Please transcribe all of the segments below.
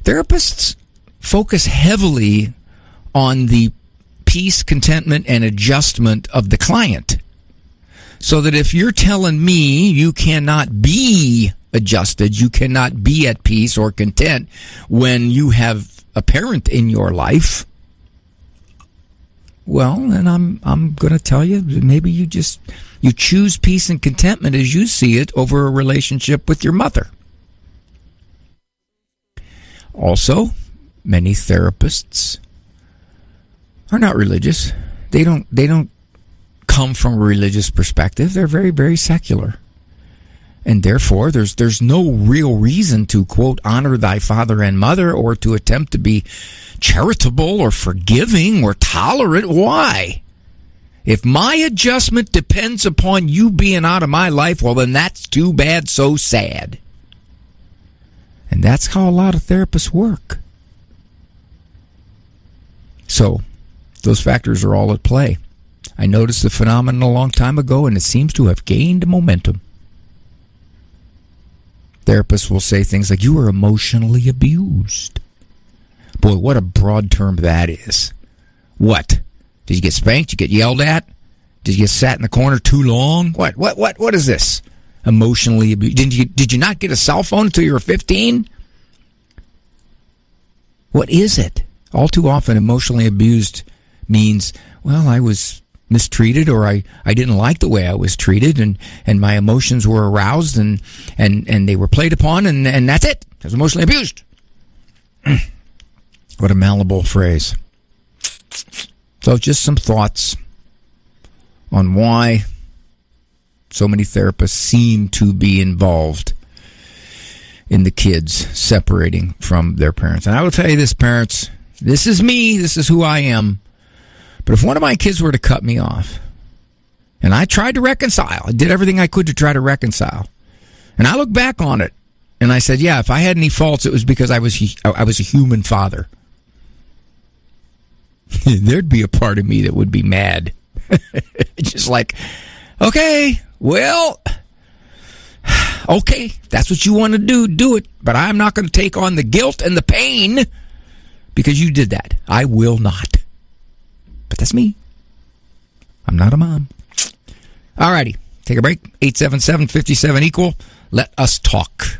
Therapists focus heavily on the peace, contentment, and adjustment of the client. So that if you're telling me you cannot be adjusted, you cannot be at peace or content when you have a parent in your life, well, then I'm going to tell you, maybe you choose peace and contentment as you see it over a relationship with your mother. Also, many therapists are not religious. They don't come from a religious perspective. They're very, very secular. And therefore, there's no real reason to, quote, honor thy father and mother or to attempt to be charitable or forgiving or tolerant. Why? If my adjustment depends upon you being out of my life, well, then that's too bad, so sad. And that's how a lot of therapists work. So, those factors are all at play. I noticed the phenomenon a long time ago, and it seems to have gained momentum. Therapists will say things like, you were emotionally abused. Boy, what a broad term that is. What? Did you get spanked? Did you get yelled at? Did you get sat in the corner too long? What is this? Emotionally abused. Did you not get a cell phone until you were 15? What is it? All too often, emotionally abused means, well, I was mistreated, or I didn't like the way I was treated, and my emotions were aroused and they were played upon, and that's it. I was emotionally abused. What a malleable phrase. So just some thoughts on why so many therapists seem to be involved in the kids separating from their parents. And I will tell you this, parents, this is me, this is who I am. But if one of my kids were to cut me off, and I tried to reconcile, I did everything I could to try to reconcile, and I look back on it, and I said, yeah, if I had any faults, it was because I was a human father. There'd be a part of me that would be mad. Just like, okay, well, okay, that's what you want to do it. But I'm not going to take on the guilt and the pain because you did that. I will not. But that's me. I'm not a mom. Alrighty, take a break. 877-57-EQUAL. Let us talk.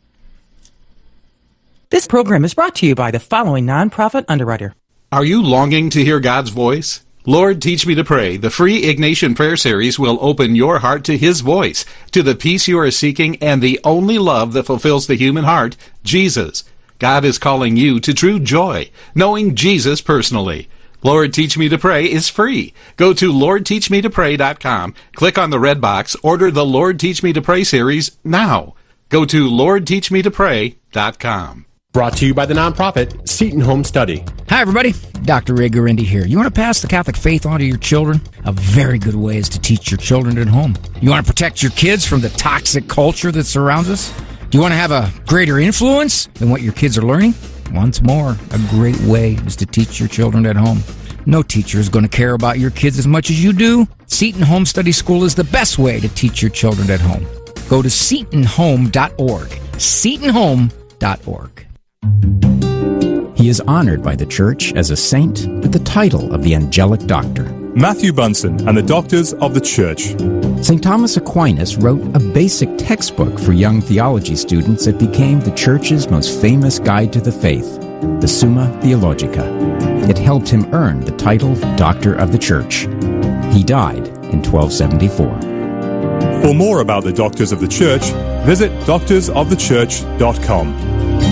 This program is brought to you by the following nonprofit underwriter. Are you longing to hear God's voice? Lord, Teach Me to Pray, the free Ignatian Prayer Series will open your heart to His voice, to the peace you are seeking, and the only love that fulfills the human heart, Jesus. God is calling you to true joy, knowing Jesus personally. Lord, Teach Me to Pray is free. Go to LordTeachMeToPray.com, click on the red box, order the Lord Teach Me to Pray series now. Go to LordTeachMeToPray.com. Brought to you by the nonprofit Seton Home Study. Hi, everybody. Dr. Ray Guarendi here. You want to pass the Catholic faith on to your children? A very good way is to teach your children at home. You want to protect your kids from the toxic culture that surrounds us? Do you want to have a greater influence than what your kids are learning? Once more, a great way is to teach your children at home. No teacher is going to care about your kids as much as you do. Seton Home Study School is the best way to teach your children at home. Go to SetonHome.org. SetonHome.org. He is honored by the Church as a saint with the title of the Angelic Doctor. Matthew Bunson and the Doctors of the Church. St. Thomas Aquinas wrote a basic textbook for young theology students that became the Church's most famous guide to the faith, the Summa Theologica. It helped him earn the title Doctor of the Church. He died in 1274. For more about the Doctors of the Church, visit doctorsofthechurch.com.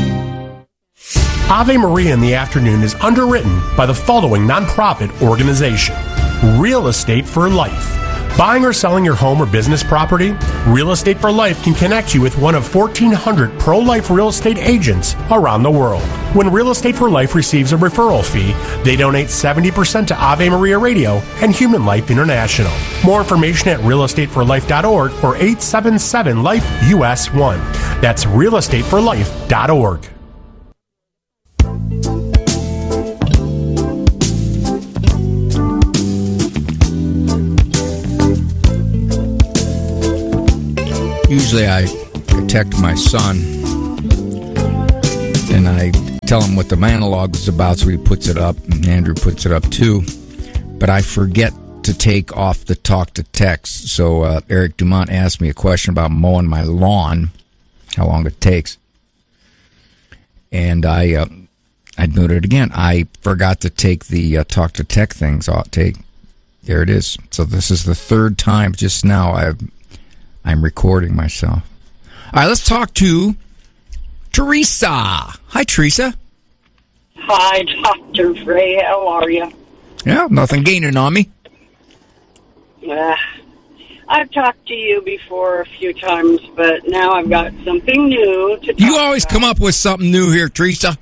Ave Maria in the Afternoon is underwritten by the following nonprofit organization: Real Estate for Life. Buying or selling your home or business property? Real Estate for Life can connect you with one of 1,400 pro-life real estate agents around the world. When Real Estate for Life receives a referral fee, they donate 70% to Ave Maria Radio and Human Life International. More information at realestateforlife.org or 877-LIFE-US1. That's realestateforlife.org. Usually I protect my son, and I tell him what the monologue is about, so he puts it up, and Andrew puts it up too. But I forget to take off the talk to text. So Eric Dumont asked me a question about mowing my lawn, how long it takes. And I'd note it again. I forgot to take the talk to tech things off. There it is. So this is the third time just now I'm recording myself. All right, let's talk to Teresa. Hi, Teresa. Hi, Dr. Frey. How are you? Yeah, nothing gaining on me. I've talked to you before a few times, but now I've got something new to talk You always come up with something new here, Teresa.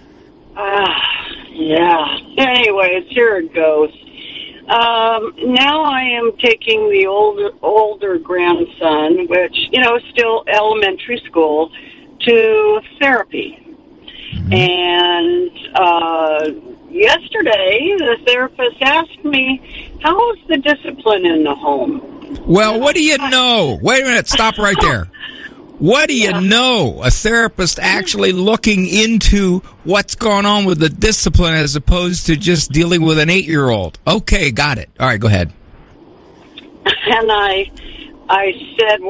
Yeah. Anyways, here it goes. Now I am taking the older grandson, which, is still elementary school, to therapy. And yesterday, the therapist asked me, how is the discipline in the home? Well, what do you know? Wait a minute. Stop right there. What do you know? A therapist actually looking into what's going on with the discipline as opposed to just dealing with an 8-year-old. Okay, got it. All right, go ahead. And I said,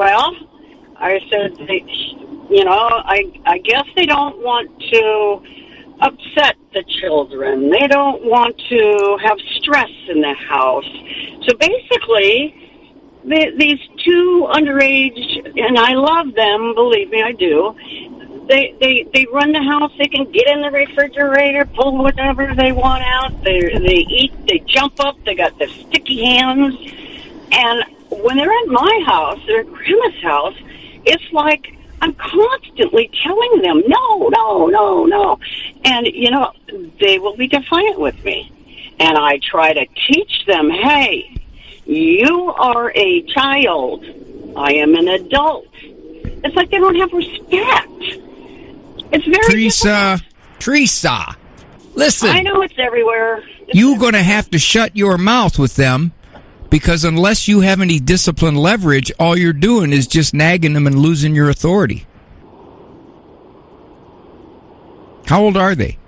I guess they don't want to upset the children. They don't want to have stress in the house. So basically, these two underage, and I love them, believe me, I do. They run the house. They can get in the refrigerator, pull whatever they want out. They eat. They jump up. They got the sticky hands. And when they're at my house, they're at Grandma's house, it's like I'm constantly telling them, no. And, they will be defiant with me. And I try to teach them, hey, you are a child. I am an adult. It's like they don't have respect. It's very Teresa, listen. I know it's everywhere. You're going to have to shut your mouth with them, because unless you have any discipline leverage, all you're doing is just nagging them and losing your authority. How old are they?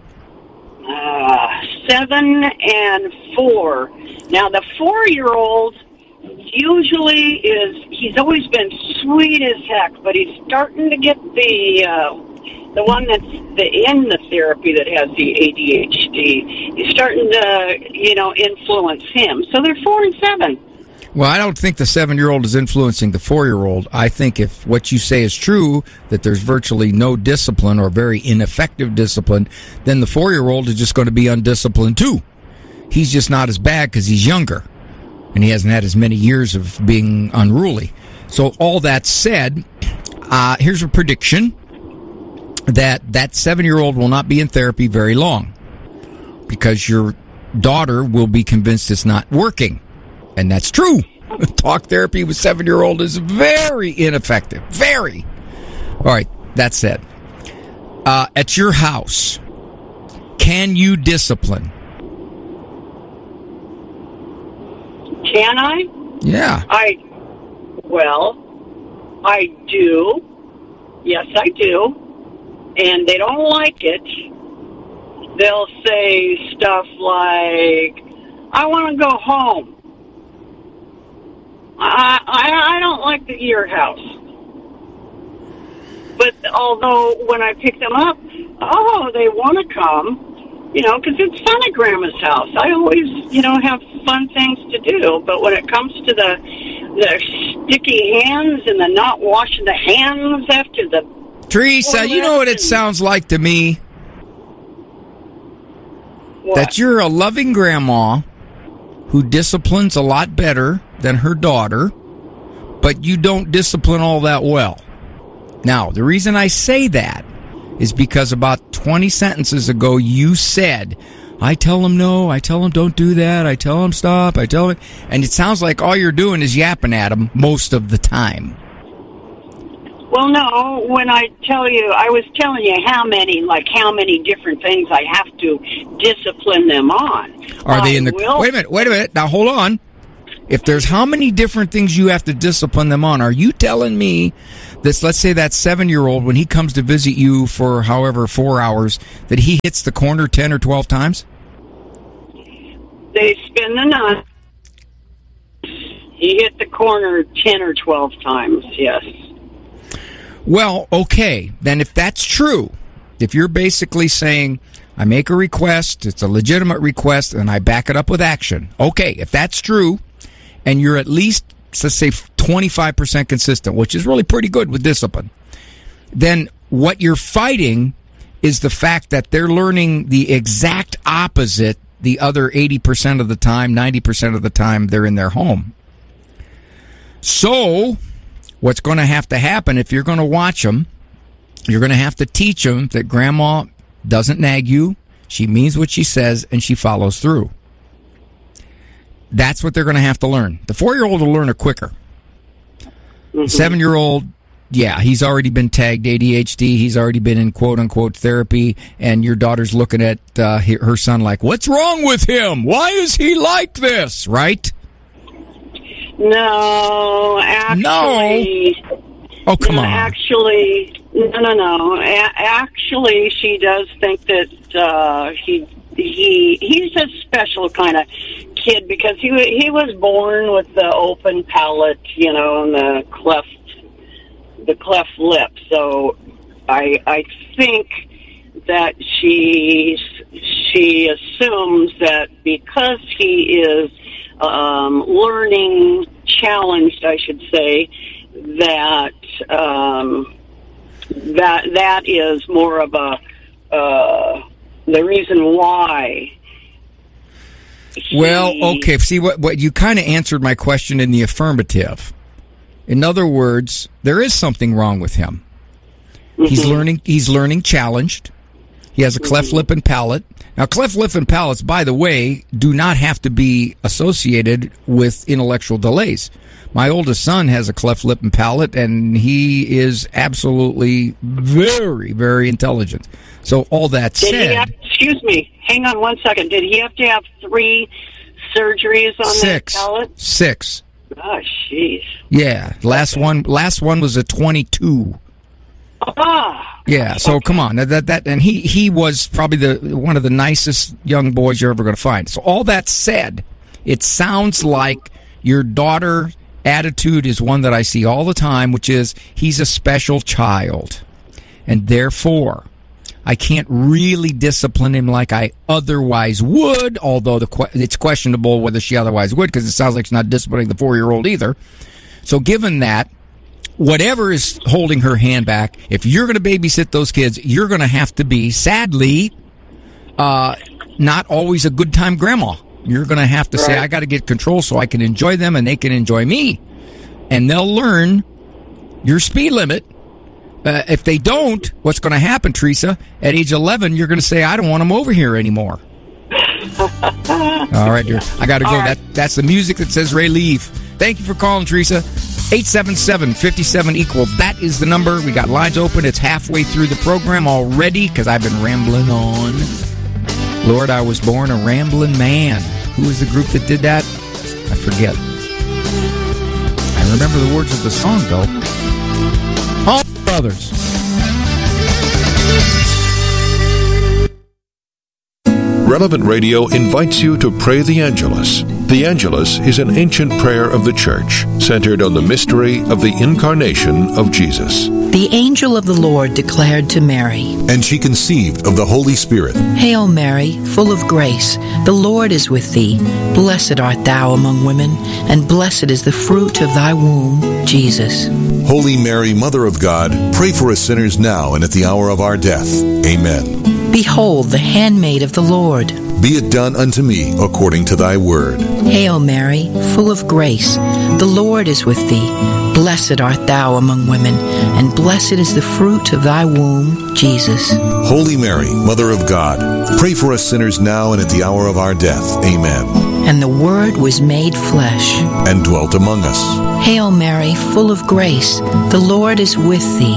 7 and 4. Now, the 4-year-old usually he's always been sweet as heck, but he's starting to get the one that's in the therapy that has the ADHD. He's starting to, influence him. So they're 4 and 7. Well, I don't think the 7-year-old is influencing the 4-year-old. I think if what you say is true, that there's virtually no discipline or very ineffective discipline, then the 4-year-old is just going to be undisciplined too. He's just not as bad because he's younger, and he hasn't had as many years of being unruly. So all that said, here's a prediction that 7-year-old will not be in therapy very long, because your daughter will be convinced it's not working. And that's true. Talk therapy with 7-year-old is very ineffective. Very. All right, that said, at your house, can you discipline? Can I? Yeah. I do. Yes, I do. And they don't like it. They'll say stuff like, I want to go home. I don't like your house. But although when I pick them up, they want to come, because it's fun at Grandma's house. I always, have fun things to do. But when it comes to the sticky hands and the not washing the hands after the... Teresa, you know what it sounds like to me? What? That you're a loving grandma who disciplines a lot better than her daughter, but you don't discipline all that well. Now, the reason I say that is because about 20 sentences ago you said, I tell them no, I tell them don't do that, I tell them stop, I tell them... And it sounds like all you're doing is yapping at them most of the time. Well, no, when I was telling you how many different things I have to discipline them on. Are they in the... Wait a minute. Now, hold on. If there's how many different things you have to discipline them on, are you telling me this, let's say that 7-year-old, when he comes to visit you for however 4 hours, that he hits the corner 10 or 12 times? They spin the nut. He hit the corner 10 or 12 times, yes. Well, okay. Then if that's true, if you're basically saying, I make a request, it's a legitimate request, and I back it up with action. Okay, if that's true, and you're at least, let's say, 25% consistent, which is really pretty good with discipline, then what you're fighting is the fact that they're learning the exact opposite the other 80% of the time, 90% of the time they're in their home. So, what's going to have to happen if you're going to watch them, you're going to have to teach them that Grandma doesn't nag you, she means what she says, and she follows through. That's what they're going to have to learn. The 4-year-old will learn it quicker. The 7-year-old, yeah, he's already been tagged ADHD. He's already been in quote-unquote therapy, and your daughter's looking at her son like, what's wrong with him? Why is he like this? Right? No, actually... No. Oh, come on. Actually, no. Actually, she does think that he's a special kind of kid because he was born with the open palate, you know, and the cleft lip. So I think that she assumes that because he is learning challenged, I should say, that is more of the reason why. Well, okay. See, what you kind of answered my question in the affirmative. In other words, there is something wrong with him. Mm-hmm. He's learning challenged. He has a cleft lip and palate. Now, cleft lip and palates, by the way, do not have to be associated with intellectual delays. My oldest son has a cleft lip and palate, and he is absolutely very, very intelligent. So all that said... excuse me, hang on one second. Did he have to have 3 surgeries on that palate? 6. Oh, jeez. Yeah, last one was a 22. Ah. Yeah, so come on. And he was probably one of the nicest young boys you're ever going to find. So all that said, it sounds like your daughter... attitude is one that I see all the time, which is he's a special child. And therefore, I can't really discipline him like I otherwise would, although it's questionable whether she otherwise would, because it sounds like she's not disciplining the 4-year-old either. So given that, whatever is holding her hand back, if you're going to babysit those kids, you're going to have to be, sadly, not always a good time grandma. You're going to have to say, I got to get control so I can enjoy them and they can enjoy me. And they'll learn your speed limit. If they don't, what's going to happen, Teresa? At age 11, you're going to say, I don't want them over here anymore. All right, dear. I got to go. Right. That's the music that says Ray leave. Thank you for calling, Teresa. 877-57-EQUAL. That is the number. We got lines open. It's halfway through the program already because I've been rambling on. Lord, I was born a rambling man. Who was the group that did that? I forget. I remember the words of the song, though. All Brothers. Relevant Radio invites you to pray the Angelus. The Angelus is an ancient prayer of the Church, centered on the mystery of the incarnation of Jesus. The angel of the Lord declared to Mary, and she conceived of the Holy Spirit. Hail Mary, full of grace, the Lord is with thee. Blessed art thou among women, and blessed is the fruit of thy womb, Jesus. Holy Mary, Mother of God, pray for us sinners now and at the hour of our death. Amen. Behold, the handmaid of the Lord. Be it done unto me according to thy word. Hail Mary, full of grace, the Lord is with thee. Blessed art thou among women, and blessed is the fruit of thy womb, Jesus. Holy Mary, Mother of God, pray for us sinners now and at the hour of our death. Amen. And the Word was made flesh, and dwelt among us. Hail Mary, full of grace, the Lord is with thee.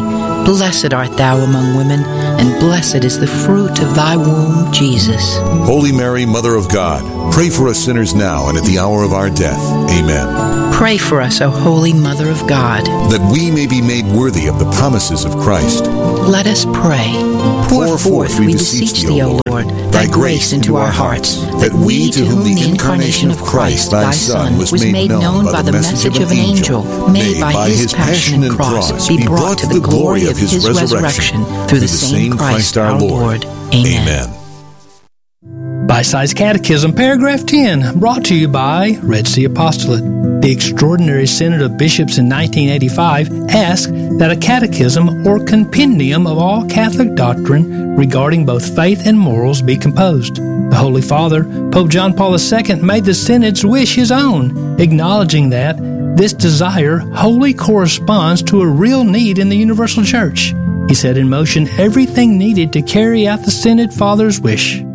Blessed art thou among women, and blessed is the fruit of thy womb, Jesus. Holy Mary, Mother of God, pray for us sinners now and at the hour of our death. Amen. Pray for us, O Holy Mother of God, that we may be made worthy of the promises of Christ. Let us pray. Pour forth, we beseech thee, O Lord, thy grace into our hearts, that we, to whom the incarnation of Christ, thy Son, was made known by the message of an angel, may by his passion and cross be brought to the glory of his resurrection, through the same Christ our Lord. Amen. Bite-Sized Catechism, Paragraph 10, brought to you by Red Sea Apostolate. The Extraordinary Synod of Bishops in 1985 asked that a catechism or compendium of all Catholic doctrine regarding both faith and morals be composed. The Holy Father, Pope John Paul II, made the Synod's wish his own, acknowledging that this desire wholly corresponds to a real need in the Universal Church. He set in motion everything needed to carry out the Synod Father's wish.